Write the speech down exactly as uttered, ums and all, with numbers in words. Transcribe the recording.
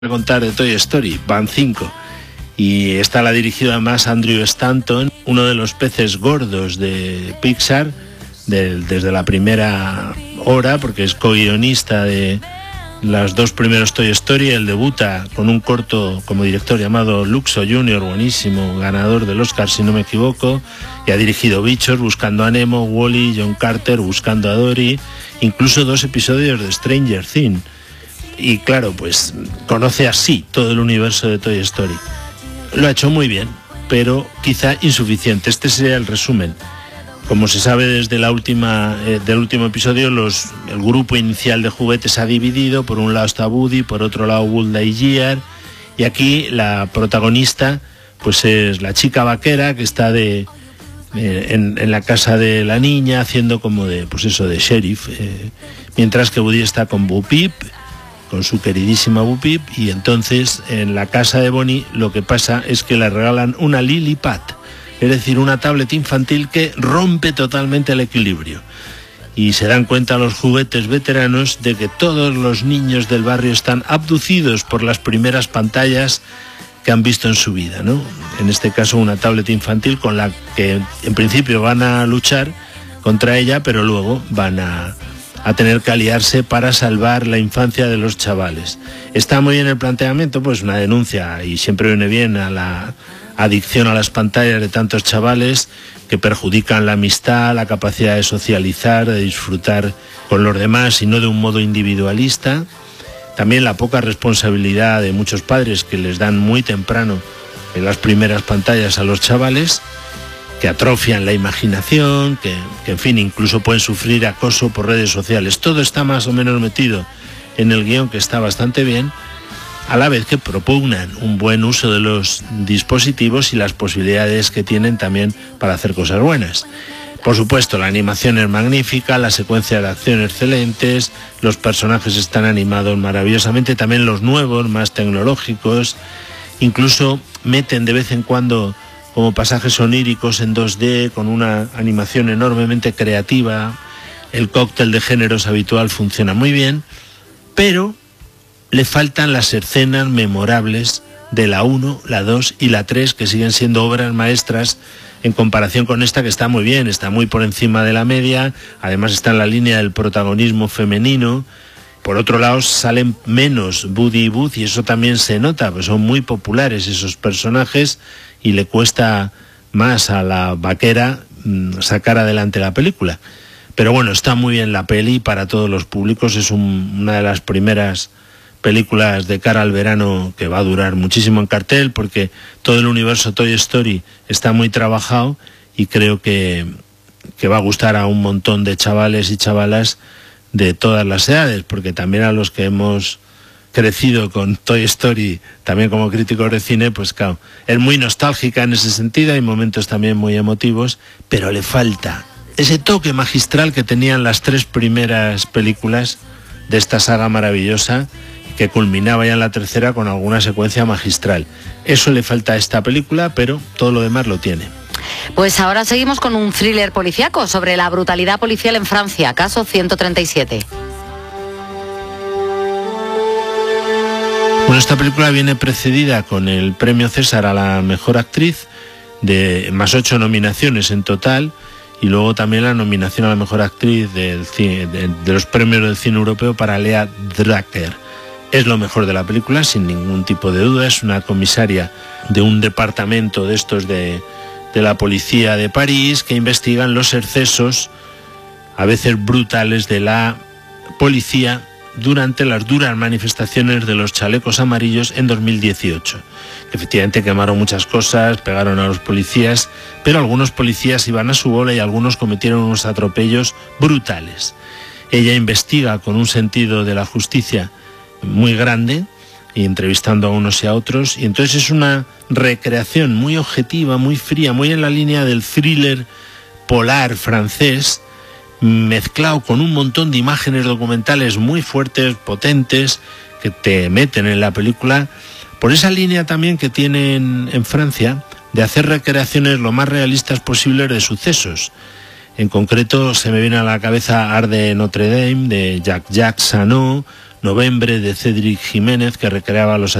a contar de Toy Story, van cinco. Y esta la ha dirigido además Andrew Stanton, uno de los peces gordos de Pixar, de, desde la primera hora, porque es co-guionista de las dos primeros Toy Story. Él debuta con un corto como director llamado Luxo junior, buenísimo, ganador del Oscar si no me equivoco, y ha dirigido Bichos, Buscando a Nemo, Wall-E, John Carter, Buscando a Dory, incluso dos episodios de Stranger Things. Y claro, pues conoce así todo el universo de Toy Story. Lo ha hecho muy bien, pero quizá insuficiente. Este sería el resumen. Como se sabe desde la última, eh, del último episodio, los, el grupo inicial de juguetes se ha dividido. Por un lado está Woody, por otro lado Buzz Lightyear, y aquí la protagonista pues es la chica vaquera que está de eh, en, en la casa de la niña haciendo como de, pues eso, de sheriff, eh, mientras que Woody está con Bo Peep, con su queridísima Bo Peep, y entonces en la casa de Bonnie lo que pasa es que le regalan una Lily Pad, es decir, una tablet infantil que rompe totalmente el equilibrio. Y se dan cuenta los juguetes veteranos de que todos los niños del barrio están abducidos por las primeras pantallas que han visto en su vida, ¿no? En este caso una tablet infantil con la que en principio van a luchar contra ella, pero luego van a... a tener que aliarse para salvar la infancia de los chavales. Está muy bien el planteamiento, pues una denuncia, y siempre viene bien, a la adicción a las pantallas de tantos chavales que perjudican la amistad, la capacidad de socializar, de disfrutar con los demás y no de un modo individualista. También la poca responsabilidad de muchos padres que les dan muy temprano en las primeras pantallas a los chavales, que atrofian la imaginación, que, que en fin, incluso pueden sufrir acoso por redes sociales. Todo está más o menos metido en el guión, que está bastante bien, a la vez que propugnan un buen uso de los dispositivos y las posibilidades que tienen también para hacer cosas buenas. Por supuesto, la animación es magnífica, las secuencias de acción excelentes, los personajes están animados maravillosamente, también los nuevos, más tecnológicos, incluso meten de vez en cuando como pasajes oníricos en dos D, con una animación enormemente creativa. El cóctel de géneros habitual funciona muy bien, pero le faltan las escenas memorables de la uno, la dos y la tres, que siguen siendo obras maestras en comparación con esta, que está muy bien, está muy por encima de la media, además está en la línea del protagonismo femenino. Por otro lado, salen menos Woody y Buzz, y eso también se nota, pues son muy populares esos personajes, y le cuesta más a la vaquera mmm, sacar adelante la película. Pero bueno, está muy bien la peli para todos los públicos, es un, una de las primeras películas de cara al verano que va a durar muchísimo en cartel, porque todo el universo Toy Story está muy trabajado, y creo que, que va a gustar a un montón de chavales y chavalas de todas las edades, porque también a los que hemos crecido con Toy Story, también como críticos de cine, pues claro, es muy nostálgica en ese sentido, hay momentos también muy emotivos, pero le falta ese toque magistral que tenían las tres primeras películas de esta saga maravillosa, que culminaba ya en la tercera con alguna secuencia magistral. Eso le falta a esta película, pero todo lo demás lo tiene. Pues ahora seguimos con un thriller policíaco sobre la brutalidad policial en Francia, caso ciento treinta y siete. Bueno, esta película viene precedida con el premio César a la mejor actriz, de más ocho nominaciones en total, y luego también la nominación a la mejor actriz del cine, de, de los premios del cine europeo para Lea Drucker. Es lo mejor de la película, sin ningún tipo de duda. Es una comisaria de un departamento de estos de, de la policía de París, que investigan los excesos, a veces brutales, de la policía durante las duras manifestaciones de los chalecos amarillos en dos mil dieciocho. Efectivamente quemaron muchas cosas, pegaron a los policías, pero algunos policías iban a su bola y algunos cometieron unos atropellos brutales. Ella investiga con un sentido de la justicia muy grande, y entrevistando a unos y a otros, y entonces es una recreación muy objetiva, muy fría, muy en la línea del thriller polar francés, mezclado con un montón de imágenes documentales muy fuertes, potentes, que te meten en la película, por esa línea también que tienen en Francia de hacer recreaciones lo más realistas posibles de sucesos. En concreto se me viene a la cabeza Arde Notre Dame de Jacques-Jacques Sano, Novembre de Cédric Jiménez, que recreaba los